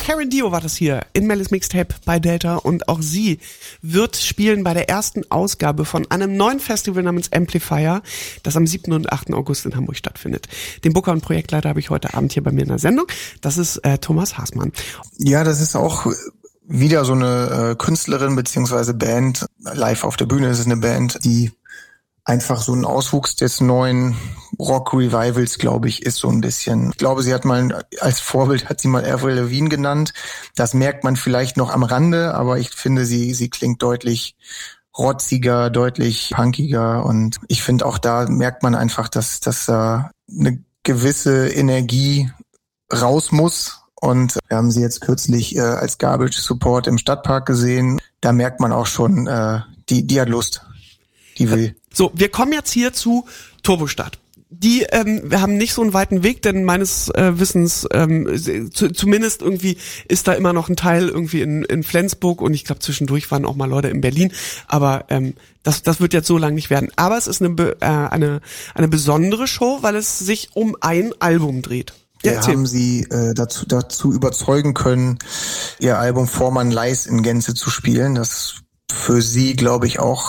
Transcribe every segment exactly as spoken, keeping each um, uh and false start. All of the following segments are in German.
Karen Dio war das hier in Mellis Mixtape bei Delta und auch sie wird spielen bei der ersten Ausgabe von einem neuen Festival namens Amplifier, das am siebten und achten August in Hamburg stattfindet. Den Booker und Projektleiter habe ich heute Abend hier bei mir in der Sendung. Das ist äh, Thomas Haßmann. Ja, das ist auch wieder so eine äh, Künstlerin beziehungsweise Band. Live auf der Bühne ist es eine Band, die einfach so ein Auswuchs des neuen Rock-Revivals, glaube ich, ist so ein bisschen. Ich glaube, sie hat mal, als Vorbild hat sie mal Avril Lavigne genannt. Das merkt man vielleicht noch am Rande, aber ich finde, sie sie klingt deutlich rotziger, deutlich punkiger und ich finde auch da merkt man einfach, dass dass da eine gewisse Energie raus muss. Und wir haben sie jetzt kürzlich äh, als Garbage Support im Stadtpark gesehen. Da merkt man auch schon, äh, die die hat Lust. Die will. So, wir kommen jetzt hier zu Turbostart. Die ähm, wir haben nicht so einen weiten Weg, denn meines äh, Wissens ähm, zu, zumindest irgendwie ist da immer noch ein Teil irgendwie in, in Flensburg und ich glaube zwischendurch waren auch mal Leute in Berlin, aber ähm, das das wird jetzt so lang nicht werden. Aber es ist eine äh, eine eine besondere Show, weil es sich um ein Album dreht. Wir ja, haben sie äh, dazu dazu überzeugen können, ihr Album Vormann Leis in Gänze zu spielen. Das für sie, glaube ich, auch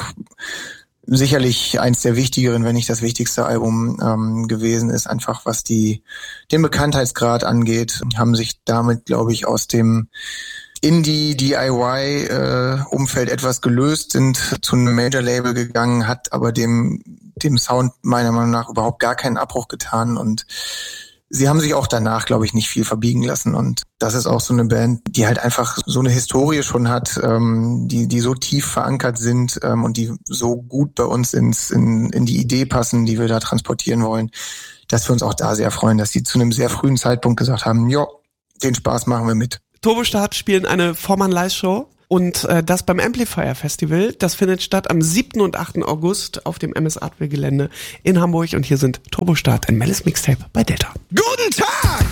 sicherlich eins der wichtigeren, wenn nicht das wichtigste Album ähm, gewesen ist, einfach was die den Bekanntheitsgrad angeht, haben sich damit, glaube ich, aus dem Indie-D I Y-Umfeld äh, etwas gelöst, sind zu einem Major-Label gegangen, hat aber dem dem Sound meiner Meinung nach überhaupt gar keinen Abbruch getan und sie haben sich auch danach, glaube ich, nicht viel verbiegen lassen und das ist auch so eine Band, die halt einfach so eine Historie schon hat, ähm, die die so tief verankert sind ähm, und die so gut bei uns ins in, in die Idee passen, die wir da transportieren wollen, dass wir uns auch da sehr freuen, dass sie zu einem sehr frühen Zeitpunkt gesagt haben, ja, den Spaß machen wir mit. Turbostart spielen eine Vormann-Live-Show. Und äh, das beim Amplifier Festival, das findet statt am siebten und achten August auf dem M S Artwell Gelände in Hamburg. Und hier sind Turbostart in Mellis Mixtape bei Delta. Guten Tag!